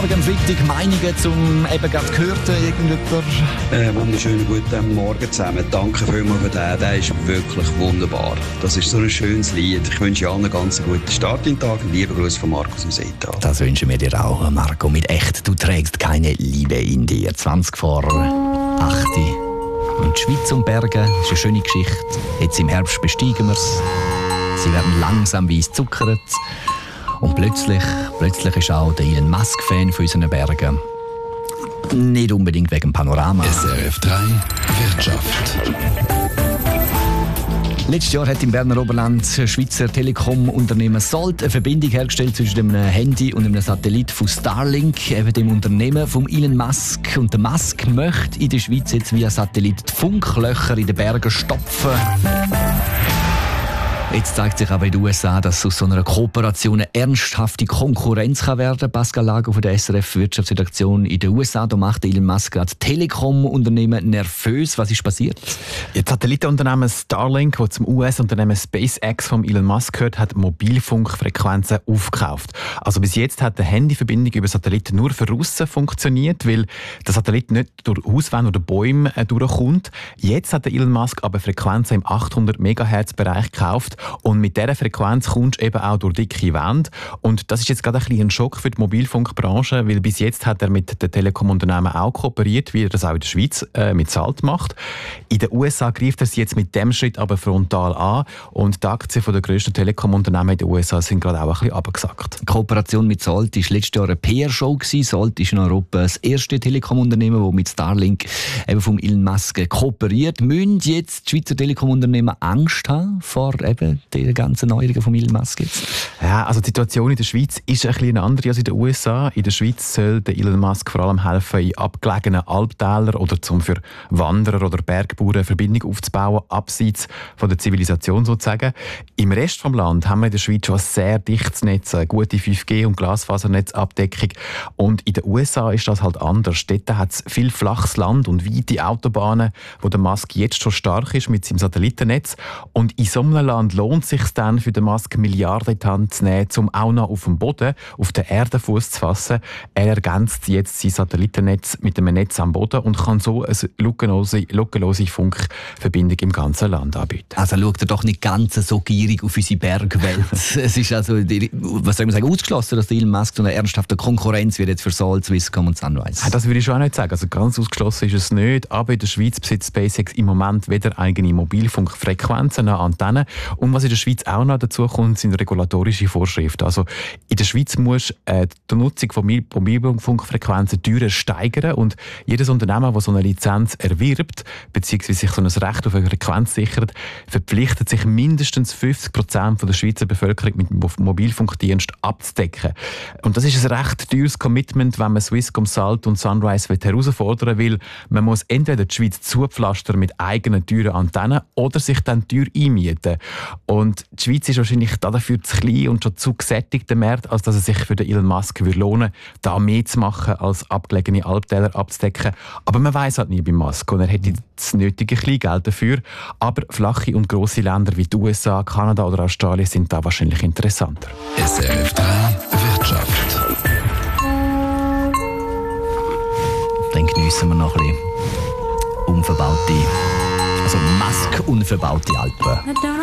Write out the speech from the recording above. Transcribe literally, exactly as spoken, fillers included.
Morgen am Freitag. Meinungen zum eben gerade Gehörten irgendjemand? Äh, wunderschönen guten Morgen zusammen. Danke vielmals für den. Der ist wirklich wunderbar. Das ist so ein schönes Lied. Ich wünsche allen einen ganz guten Start in den Tag. Liebe Grüße von Markus im Seetal. Das wünschen wir dir auch, Marco. Mit echt, du trägst keine Liebe in dir. zwanzig vor acht. Und die Schweiz und Berge, das ist eine schöne Geschichte. Jetzt im Herbst besteigen wir es. Sie werden langsam weiss zuckert. Und plötzlich, plötzlich ist auch der Elon Musk Fan von unseren Bergen. Nicht unbedingt wegen dem Panorama. S R F drei Wirtschaft. Letztes Jahr hat im Berner Oberland das Schweizer Telekom-Unternehmen Salt eine Verbindung hergestellt zwischen einem Handy und einem Satellit von Starlink, eben dem Unternehmen von Elon Musk. Und der Musk möchte in der Schweiz jetzt via Satellit die Funklöcher in den Bergen stopfen. Jetzt zeigt sich aber in den U S A, dass aus so einer Kooperation eine ernsthafte Konkurrenz kann werden kann. Pascal Lago von der S R F Wirtschaftsredaktion in den U S A. Da macht Elon Musk gerade Telekom-Unternehmen nervös. Was ist passiert? Ja, das Satellitenunternehmen Starlink, das zum U S-Unternehmen SpaceX von Elon Musk gehört, hat Mobilfunkfrequenzen aufgekauft. Also bis jetzt hat die Handyverbindung über Satelliten nur für Russen funktioniert, weil der Satellit nicht durch Hauswände oder Bäume äh, durchkommt. Jetzt hat Elon Musk aber Frequenzen im achthundert Megahertz-Bereich gekauft. Und mit dieser Frequenz kommst du eben auch durch dicke Wände. Und das ist jetzt gerade ein bisschen ein Schock für die Mobilfunkbranche, weil bis jetzt hat er mit den Telekom-Unternehmen auch kooperiert, wie er das auch in der Schweiz äh, mit Salt macht. In den U S A greift er es jetzt mit dem Schritt aber frontal an. Und die Aktien der grössten Telekom-Unternehmen in den U S A sind gerade auch ein bisschen runtergesackt. Die Kooperation mit Salt war letztes Jahr eine P R-Show. Salt ist in Europa das erste Telekom-Unternehmen, das mit Starlink eben vom Elon Musk kooperiert. Müssen jetzt die Schweizer Telekom-Unternehmen Angst haben vor eben die ganzen Neuerungen von Elon Musk jetzt? Ja, also die Situation in der Schweiz ist ein bisschen andere als in den U S A. In der Schweiz soll der Elon Musk vor allem helfen, in abgelegenen Alptälern oder zum für Wanderer oder Bergbauern eine Verbindung aufzubauen, abseits von der Zivilisation sozusagen. Im Rest des Landes haben wir in der Schweiz schon ein sehr dichtes Netz, eine gute fünf G- und Glasfasernetzabdeckung. Und in den U S A ist das halt anders. Dort hat es viel flaches Land und weite Autobahnen, wo der Musk jetzt schon stark ist mit seinem Satellitennetz. Und in so einem Land lohnt es sich dann für den Musk, Milliarden in die Hand zu nehmen, um auch noch auf dem Boden, auf der Erde Fuß zu fassen. Er ergänzt jetzt sein Satellitennetz mit einem Netz am Boden und kann so eine lückenlose, lückenlose Funkverbindung im ganzen Land anbieten. Also schaut er doch nicht ganz so gierig auf unsere Bergwelt. Es ist also, was soll man sagen, ausgeschlossen, dass Elon Musk so eine ernsthafte Konkurrenz wird jetzt für Salt, Swisscom und Sunrise. Ja, das würde ich schon auch nicht sagen. Also ganz ausgeschlossen ist es nicht. Aber in der Schweiz besitzt SpaceX im Moment weder eigene Mobilfunkfrequenzen noch Antennen. Und was in der Schweiz auch noch dazu kommt, sind regulatorische Vorschriften. Also in der Schweiz muss äh, die Nutzung von Mobilfunkfrequenzen teurer steigern und jedes Unternehmen, das so eine Lizenz erwirbt, bzw. sich so ein Recht auf eine Frequenz sichert, verpflichtet sich mindestens fünfzig Prozent der Schweizer Bevölkerung mit dem Mobilfunkdienst abzudecken. Und das ist ein recht teures Commitment, wenn man Swisscom, Salt und Sunrise herausfordern will. Man muss entweder die Schweiz zupflastern mit eigenen teuren Antennen oder sich dann teuer einmieten. Und die Schweiz ist wahrscheinlich dafür zu klein und schon zu gesättigt der Markt, als dass es sich für den Elon Musk würde lohnen, da mehr zu machen, als abgelegene Alptäler abzudecken. Aber man weiss halt nie bei Musk und er hätte das nötige Kleingeld dafür. Aber flache und grosse Länder wie die U S A, Kanada oder Australien sind da wahrscheinlich interessanter. S R F drei Wirtschaft. Dann geniessen wir noch ein bisschen unverbaute, also Musk-unverbaute Alpen.